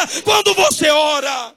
quando você ora.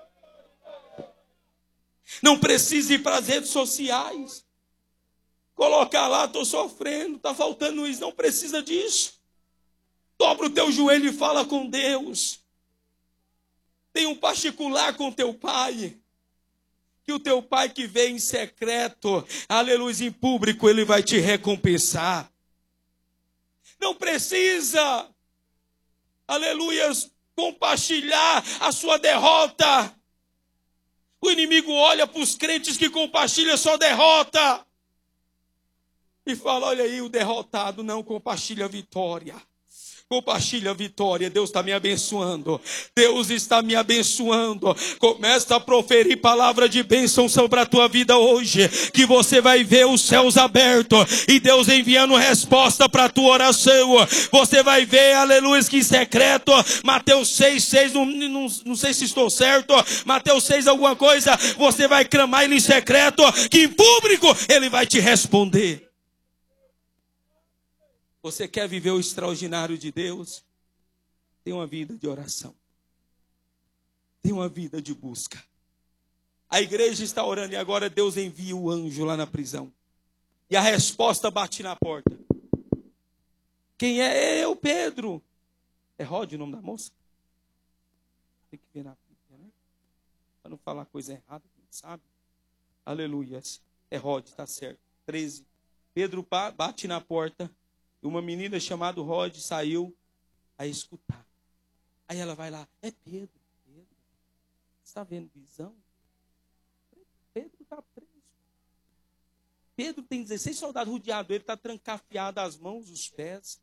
Não precisa ir para as redes sociais. Colocar lá, estou sofrendo, está faltando isso. Não precisa disso. Dobra o teu joelho e fala com Deus. Tem um particular com teu pai. Que o teu pai que vê em secreto, aleluia, em público, ele vai te recompensar. Não precisa, aleluia, compartilhar a sua derrota. O inimigo olha para os crentes que compartilham sua derrota. E fala, olha aí o derrotado, não compartilha a vitória. Compartilha a vitória. Deus está me abençoando. Deus está me abençoando. Começa a proferir palavra de bênção sobre a tua vida hoje. Que você vai ver os céus abertos. E Deus enviando resposta para a tua oração. Você vai ver, aleluia, que em secreto. Mateus 6, não sei se estou certo. Mateus 6 alguma coisa. Você vai clamar ele em secreto. Que em público ele vai te responder. Você quer viver o extraordinário de Deus? Tem uma vida de oração. Tem uma vida de busca. A igreja está orando e agora Deus envia o anjo lá na prisão. E a resposta bate na porta. Quem é? Eu, Pedro. É Rod o nome da moça? Tem que ver na Bíblia, né? Para não falar coisa errada, sabe? Aleluias. É Rod, está certo. 13. Pedro bate na porta. Uma menina chamada Rod saiu a escutar. Aí ela vai lá, é Pedro. Pedro, você está vendo visão? Pedro está preso. Pedro tem 16 soldados rodeados, ele está trancafiado as mãos, os pés.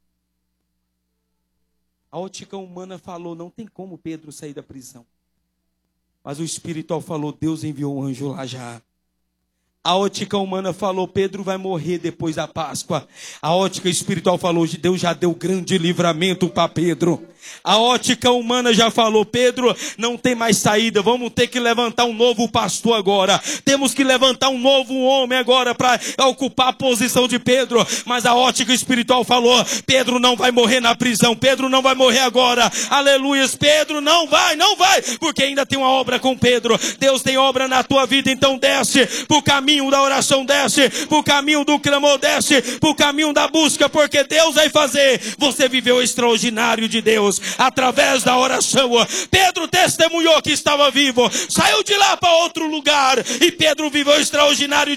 A ótica humana falou, não tem como Pedro sair da prisão. Mas o espiritual falou, Deus enviou um anjo lá já. A ótica humana falou, Pedro vai morrer depois da Páscoa. A ótica espiritual falou, Deus já deu grande livramento para Pedro. A ótica humana já falou, Pedro não tem mais saída, vamos ter que levantar um novo pastor agora. Temos que levantar um novo homem agora para ocupar a posição de Pedro. Mas a ótica espiritual falou, Pedro não vai morrer na prisão, Pedro não vai morrer agora. Aleluias, Pedro não vai, porque ainda tem uma obra com Pedro. Deus tem obra na tua vida, então desce para o caminho da oração, desce para o caminho do clamor, desce para o caminho da busca, porque Deus vai fazer você viver o extraordinário de Deus através da oração. Pedro testemunhou que estava vivo, saiu de lá para outro lugar e Pedro viveu o extraordinário